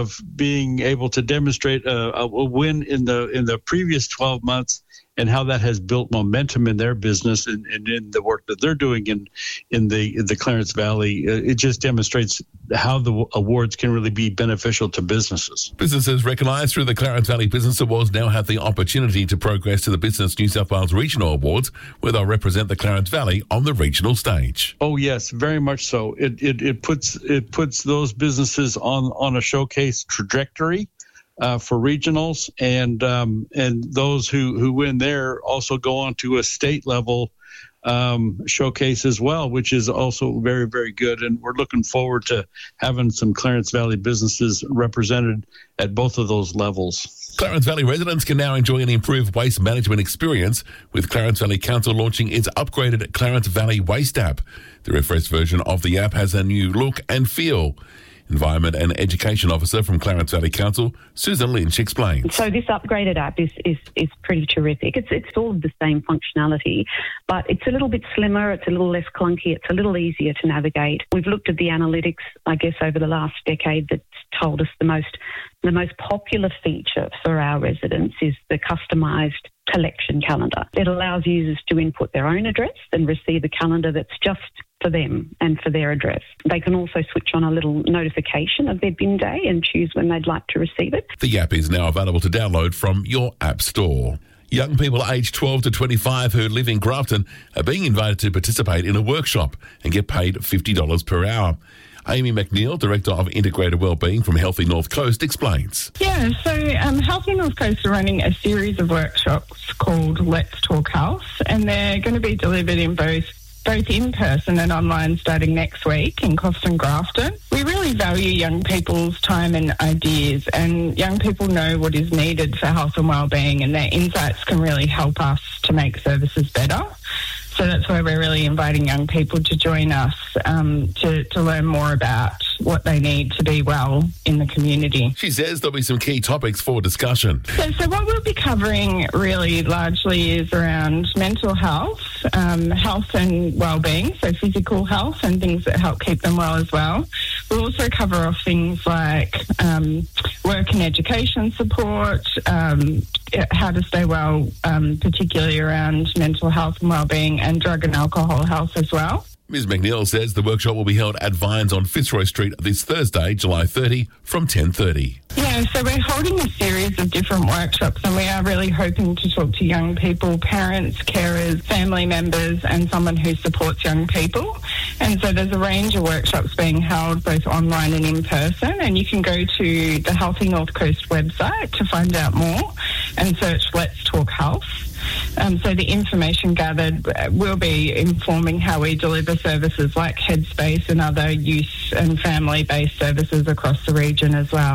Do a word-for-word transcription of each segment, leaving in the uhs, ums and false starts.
of being able to demonstrate a, a win in the in the previous twelve months and how that has built momentum in their business and, and in the work that they're doing in in the in the Clarence Valley. It just demonstrates how the awards can really be beneficial to businesses. Businesses recognised through the Clarence Valley Business Awards now have the opportunity to progress to the Business New South Wales Regional Awards, where they'll represent the Clarence Valley on the regional stage. Oh yes, very much so. It it, it puts it puts those businesses on on a showcase trajectory Uh, for regionals, and um, and those who, who win there also go on to a state level um, showcase as well, which is also very, very good. And we're looking forward to having some Clarence Valley businesses represented at both of those levels. Clarence Valley residents can now enjoy an improved waste management experience, with Clarence Valley Council launching its upgraded Clarence Valley Waste app. The refreshed version of the app has a new look and feel. Environment and Education Officer from Clarence Valley Council, Susan Lynch, explains. So this upgraded app is, is, is pretty terrific. It's, it's all of the same functionality, but it's a little bit slimmer, it's a little less clunky, it's a little easier to navigate. We've looked at the analytics, I guess, over the last decade that's told us the most the most popular feature for our residents is the customised collection calendar. It allows users to input their own address and receive a calendar that's just for them and for their address. They can also switch on a little notification of their bin day and choose when they'd like to receive it. The app is now available to download from your app store. Young people aged twelve to twenty-five who live in Grafton are being invited to participate in a workshop and get paid fifty dollars per hour. Amy McNeil, Director of Integrated Wellbeing from Healthy North Coast, explains. Yeah, so um, Healthy North Coast are running a series of workshops called Let's Talk Health, and they're going to be delivered in both both in person and online starting next week in Coston Grafton. We really value young people's time and ideas, and young people know what is needed for health and wellbeing, and their insights can really help us to make services better. So that's why we're really inviting young people to join us um, to, to learn more about what they need to be well in the community. She says there'll be some key topics for discussion. So, so what we'll be covering really largely is around mental health, um, health and wellbeing, so physical health and things that help keep them well as well. We'll also cover off things like um, work and education support, um, how to stay well, um, particularly around mental health and wellbeing, and drug and alcohol health as well. Miz McNeil says the workshop will be held at Vines on Fitzroy Street this Thursday, July thirtieth from ten thirty. Yeah, so we're holding a series of different workshops, and we are really hoping to talk to young people, parents, carers, family members, and someone who supports young people. And so there's a range of workshops being held both online and in person, and you can go to the Healthy North Coast website to find out more and search Let's Talk Health. Um, so the information gathered will be informing how we deliver services like Headspace and other youth and family-based services across the region as well.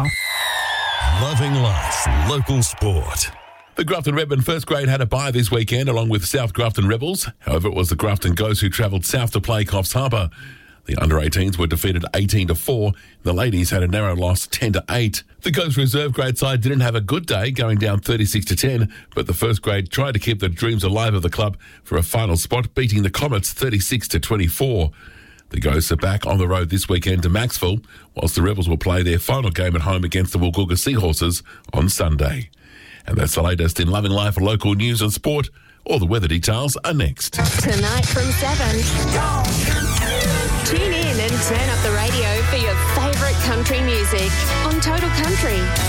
Loving life, local sport. The Grafton Redmen first grade had a bye this weekend along with South Grafton Rebels. However, it was the Grafton Ghosts who travelled south to play Coffs Harbour. The under eighteens were defeated eighteen to four. The ladies had a narrow loss ten to eight. The Ghost reserve grade side didn't have a good day, going down thirty-six to ten, but the first grade tried to keep the dreams alive of the club for a final spot, beating the Comets thirty-six to twenty-four. The Ghosts are back on the road this weekend to Maxville, whilst the Rebels will play their final game at home against the Woolgoolga Seahorses on Sunday. And that's the latest in Loving Life, local news and sport. All the weather details are next. Tonight from seven. Tune in and turn up the radio for your favourite country music on Total Country.